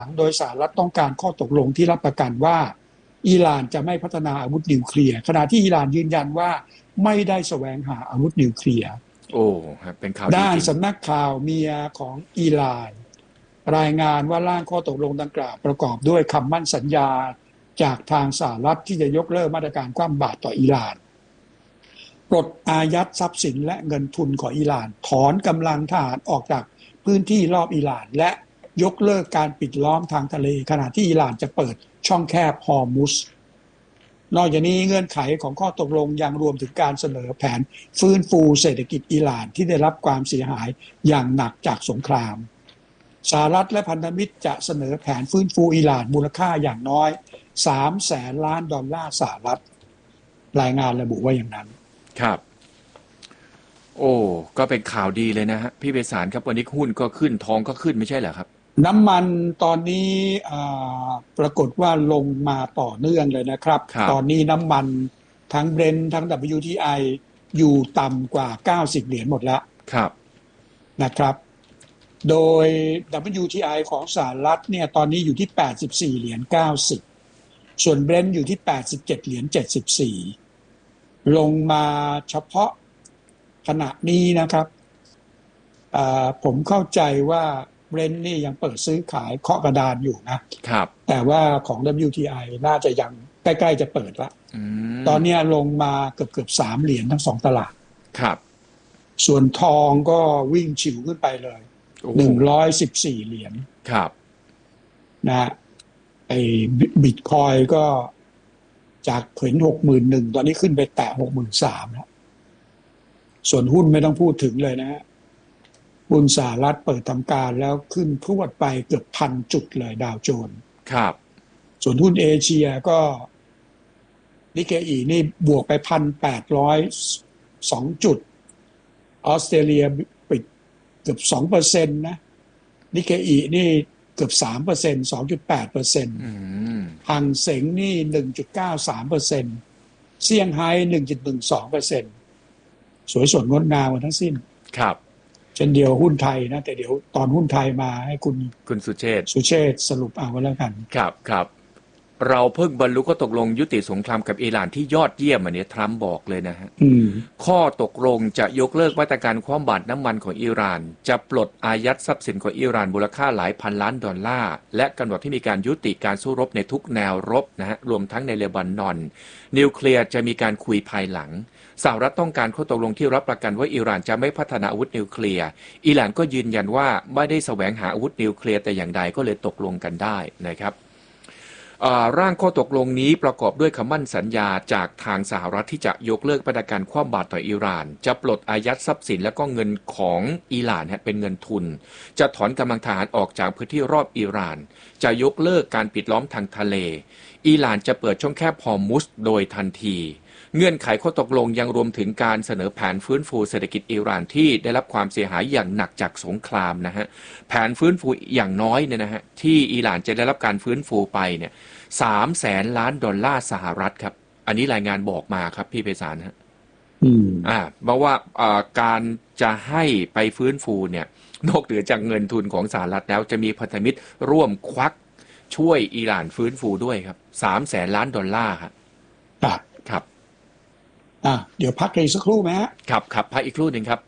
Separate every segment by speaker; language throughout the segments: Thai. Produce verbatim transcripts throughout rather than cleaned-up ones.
Speaker 1: โดยสหรัฐต้องการข้อตกลงที่รับประกันว่าอิหร่านจะไม่พัฒนาอาวุธนิวเคลียร์ขณะที่อิหร่านยืนยันว่าไม่ได้แสวงหาอาวุธนิวเคลียร์
Speaker 2: โอ้ครับเป็นข่าว
Speaker 1: ด้านสำนักข่าวเมียของอิหร่านรายงานว่าร่างข้อตกลงดังกล่าวประกอบด้วยคำมั่นสัญญาจากทางสหรัฐที่จะยกเลิกมาตรการคว่ำบาตรต่ออิหร่านปลดอายัดทรัพย์สินและเงินทุนของอิหร่านถอนกำลังทหารออกจากพื้นที่รอบอิหร่านและยกเลิกการปิดล้อมทางทะเลขณะที่อิหร่านจะเปิดช่องแคบฮอร์มุซนอกจากนี้เงื่อนไขของข้อตกลงยังรวมถึงการเสนอแผนฟื้นฟูเศรษฐกิจอิหร่านที่ได้รับความเสียหายอย่างหนักจากสงครามสหรัฐและพันธมิตรจะเสนอแผนฟื้นฟูอิหร่านมูลค่าอย่างน้อยสามแสนล้านดอลลาร์สหรัฐรายงานระบุว่าอย่างนั้น
Speaker 2: ครับโอ้ก็เป็นข่าวดีเลยนะฮะพี่ไพศาลครับวันนี้หุ้นก็ขึ้นทองก็ขึ้นไม่ใช่เหรอครับ
Speaker 1: น้ำมันตอนนี้ปรากฏว่าลงมาต่อเนื่องเลยนะครับตอนนี้น้ำมันทั้ง Brent ทั้ง ดับเบิลยู ที ไอ อยู่ต่ำกว่าเก้าสิบเหรียญหมดแล้ว
Speaker 2: ครับ
Speaker 1: นะครับโดย ดับเบิลยู ที ไอ ของสหรัฐเนี่ยตอนนี้อยู่ที่แปดสิบสี่เหรียญเก้าสิบส่วน Brent อยู่ที่แปดสิบเจ็ดเหรียญเจ็ดสิบสี่ลงมาเฉพาะขณะนี้นะครับผมเข้าใจว่าเบรนท์นี่ยังเปิดซื้อขายเคาะกระดานอยู่นะครับแต่ว่าของ ดับเบิลยู ที ไอ น่าจะยังใกล้ๆจะเปิดละตอนนี้ลงมาเกือบๆสามเหรียญทั้งสองตลาด
Speaker 2: ครับ
Speaker 1: ส่วนทองก็วิ่งฉิวขึ้นไปเลยหนึ่งร้อยสิบสี่เหรียญ
Speaker 2: ครับ
Speaker 1: นะไอ้บิตคอยก็จากเห็น หกหมื่นหนึ่งพัน ตอนนี้ขึ้นไปแตะ หกหมื่นสามพัน แล้วส่วนหุ้นไม่ต้องพูดถึงเลยนะฮะหุ้นสหรัฐเปิดทำการแล้วขึ้นพรวดไปเกือบพันจุดเลยดาวโจนส์
Speaker 2: ครับ
Speaker 1: ส่วนหุ้นเอเชียก็นิกเกอีนี่บวกไป หนึ่งพันแปดร้อยสอง จุดออสเตรเลียปิดเกือบ สองเปอร์เซ็นต์ นะนิกเกอีนี่เกือบ สามเปอร์เซ็นต์ สองจุดแปดเปอร์เซ็นต์
Speaker 2: อืม
Speaker 1: หังเส็งนี่ หนึ่งจุดเก้าสามเปอร์เซ็นต์ เซี่ยงไฮ้ หนึ่งจุดหนึ่งสองเปอร์เซ็นต์ สวยสดงดงามทั้งสิ้น
Speaker 2: ครับ
Speaker 1: เช่นเดียวหุ้นไทยนะแต่เดี๋ยวตอนหุ้นไทยมาให้คุณ
Speaker 2: คุณสุเชษฐ์
Speaker 1: สุเชษฐ์สรุปเอาไว้แล้วกัน
Speaker 2: ครับครับเราเพิ่งบรรลุข้อตกลงยุติสงครามกับอิหร่านที่ยอดเยี่ยมอันนี้ทรัมป์บอกเลยนะฮะข้อตกลงจะยกเลิกมาตรการคว่ำบาตรน้ำมันของอิหร่านจะปลดอายัดทรัพย์สินของอิหร่านมูลค่าหลายพันล้านดอลลาร์และกำหนดให้มีการยุติการสู้รบในทุกแนวรบนะฮะรวมทั้งในเลบานอนนิวเคลียร์จะมีการคุยภายหลังสหรัฐต้องการข้อตกลงที่รับประกันว่าอิหร่านจะไม่พัฒนาอาวุธนิวเคลียร์อิหร่านก็ยืนยันว่าไม่ได้แสวงหาอาวุธนิวเคลียร์แต่อย่างใดก็เลยตกลงกันได้นะครับร่างข้อตกลงนี้ประกอบด้วยคำมั่นสัญญาจากทางสหรัฐที่จะยกเลิกมาตรการคว่ำบาตรต่ออิหร่านจะปลดอายัดทรัพย์สินและก็เงินของอิหร่านเป็นเงินทุนจะถอนกำลังทหารออกจากพื้นที่รอบอิหร่านจะยกเลิกการปิดล้อมทางทะเลอิหร่านจะเปิดช่องแคบฮอร์มุซโดยทันทีเงื่อนไขข้อตกลงยังรวมถึงการเสนอแผนฟื้นฟูเศรษฐกิจอิหร่านที่ได้รับความเสียหายอย่างหนักจากสงครามนะฮะแผนฟื้นฟูอย่างน้อยเนี่ยนะฮะที่อิหร่านจะได้รับการฟื้นฟูไปเนี่ยสามแสนล้านดอลลาร์สหรัฐครับอันนี้รายงานบอกมาครับพี่ไพศาลฮะ
Speaker 1: อืม
Speaker 2: อ่าบอกว่าอ่าการจะให้ไปฟื้นฟูเนี่ยนอกเหนือจากเงินทุนของสหรัฐแล้วจะมีพันธมิตรร่วมควักช่วยอิหร่านฟื้นฟูด้วยครับสามแสนล้านดอลลาร์ครับ
Speaker 1: ครับ
Speaker 2: ครับ
Speaker 1: อ่ะเดี๋ยวพักกันอีกสักครู่ไหมฮะ
Speaker 2: ครับครับพักอีกครู่หนึ่งครับ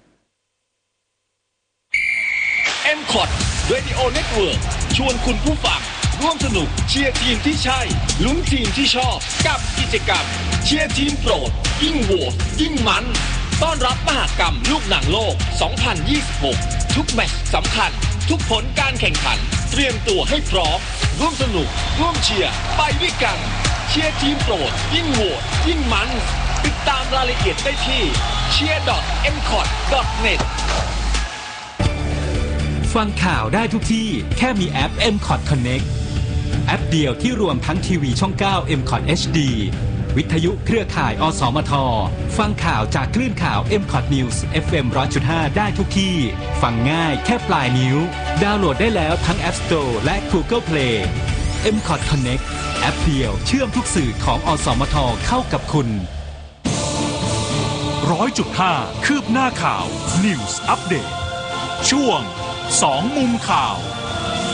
Speaker 3: เอ็ม คอท Radio Network ชวนคุณผู้ฟังร่วมสนุกเชียร์ทีมที่ใช่ลุ้นทีมที่ชอบกับกิจกรรมเชียร์ทีมโปรดยิ่งโหวตยิ่งมันต้อนรับมหกรรมลูกหนังโลกสองพันยี่สิบหกทุกแมตช์สำคัญทุกผลการแข่งขันเตรียมตัวให้พร้อมร่วมสนุกร่วมเชียร์ไปด้วยกันเชียร์ทีมโปรดยิ่งโหวตยิ่งมันติดตามรายละเอียดได้ที่ เชียร์ ดอท เอ็ม คอท ดอท เน็ต
Speaker 4: ฟังข่าวได้ทุกที่แค่มีแอป เอ็ม คอท Connect แอปเดียวที่รวมทั้งทีวีช่อง เก้า เอ็ม คอท เอช ดี วิทยุเครือข่ายอสมทฟังข่าวจากคลื่นข่าว เอ็ม คอท News เอฟ เอ็ม หนึ่งร้อยจุดห้า ได้ทุกที่ฟังง่ายแค่ปลายนิ้วดาวน์โหลดได้แล้วทั้ง App Store และ Google Play เอ็ม คอท Connect แอปเดียวเชื่อมทุกสื่อของอสมทเข้ากับคุณ
Speaker 5: ร้อยจุดห้าคืบหน้าข่าว News Update ช่วงสองมุมข่าว